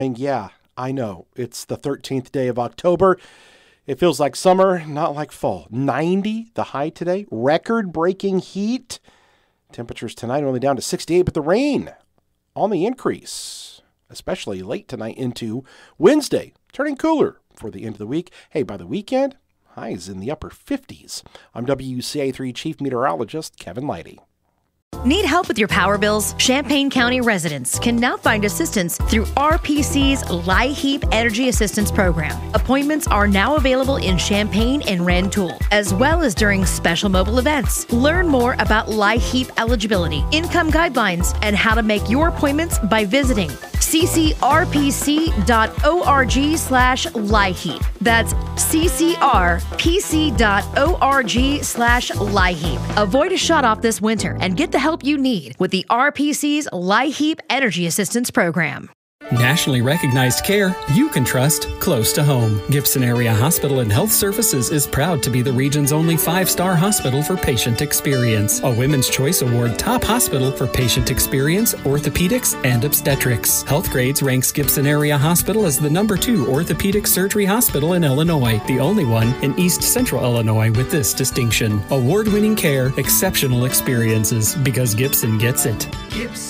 And yeah, I know, it's the 13th day of October. It feels like summer, not like fall. 90, the high today. Record-breaking heat. Temperatures tonight only down to 68, but the rain on the increase, especially late tonight into Wednesday, turning cooler for the end of the week. Hey, by the weekend, highs in the upper 50s. I'm WCA3 Chief Meteorologist Kevin Leidy. Need help with your power bills? Champaign County residents can now find assistance through RPC's LIHEAP Energy Assistance Program. Appointments are now available in Champaign and Rantoul, as well as during special mobile events. Learn more about LIHEAP eligibility, income guidelines, and how to make your appointments by visiting ccrpc.org/LIHEAP. That's ccrpc.org/LIHEAP. Avoid a shutoff this winter and get the help you need with the RPC's LIHEAP Energy Assistance Program. Nationally recognized care you can trust close to home. Gibson Area Hospital and Health Services is proud to be the region's only 5-star hospital for patient experience. A Women's Choice Award top hospital for patient experience, orthopedics, and obstetrics. Healthgrades ranks Gibson Area Hospital as the #2 orthopedic surgery hospital in Illinois, the only one in East Central Illinois with this distinction. Award-winning care, exceptional experiences, because Gibson gets it. Gibson.